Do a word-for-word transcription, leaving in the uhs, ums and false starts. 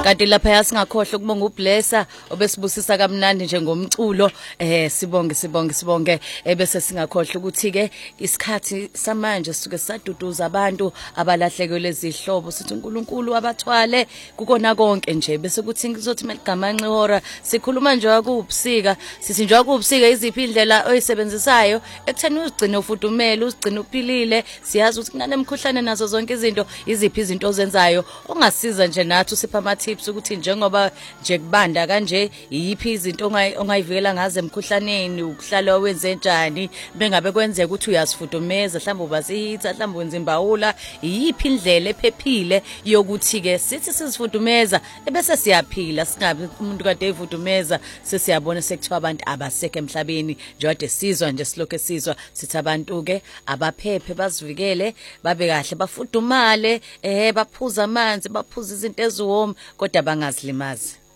kanti lapha yasingakhohle ukubonga uBlessa obesibusisa kamnandi njengomculo eh sibonge sibonge sibonge ebese singakhohle ukuthi ke isikhathi samanje sisuke saduduza abantu abalahlekelwe izihlobo sithi uNkulunkulu abathwale kukona konke nje bese kuthi kuzothi meligamanxe ihora sikhuluma nje wakubusika sithi nje wakubusika iziphi indlela oyisebenzisayo ekutheni uzigcine ufudumele uzigcine uphilile siyazi ukuthi kunanemkhuhlane nazo zonke izinto iziphi izinto ozenzayo ongasiza nje nathi usipha ama tips ukuthi njengoba nje kubanda kanje yipi izinto ongayivikela ngaze emkhuhlaneni ukuhlala wenze njani bengabe kwenzeka ukuthi uyasifudumeza mhlawumbe ubasihitha mhlawumbe wenza imbawula yipi indlela ephephile yokuthi ke sithi sizifudumeza ebese siyaphila singabe umuntu kade evudumeza sesiyabona sekuthiwa abantu abasekho emhlabeni njengoba sizwa nje silokho sizwa sithi abantu ke abaphephe bazivikele babe kahle bafudumale eh baphuza amanzi baphuza izinto eziwomi kodwa bangazilimazi.